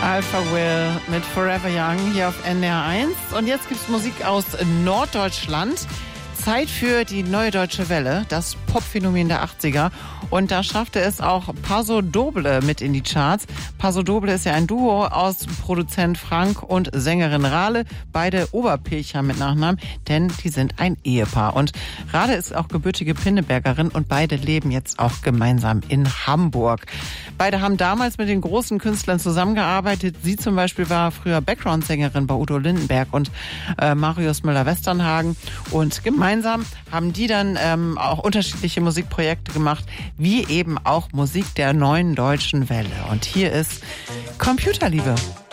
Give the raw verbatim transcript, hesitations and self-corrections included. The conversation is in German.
Alpha Will mit Forever Young hier auf N D R eins. Und jetzt gibt's Musik aus Norddeutschland. Zeit für die Neue Deutsche Welle, das Popphänomen der achtziger. Und da schaffte es auch Paso Doble mit in die Charts. Paso Doble ist ja ein Duo aus Produzent Frank und Sängerin Rale. Beide Oberpilcher mit Nachnamen, denn die sind ein Ehepaar. Und Rale ist auch gebürtige Pinnebergerin und beide leben jetzt auch gemeinsam in Hamburg. Beide haben damals mit den großen Künstlern zusammengearbeitet. Sie zum Beispiel war früher Background-Sängerin bei Udo Lindenberg und äh, Marius Müller-Westernhagen. Und gemeinsam haben die dann ähm, auch unterschiedliche Musikprojekte gemacht, wie eben auch Musik der Neuen Deutschen Welle. Und hier ist Computerliebe.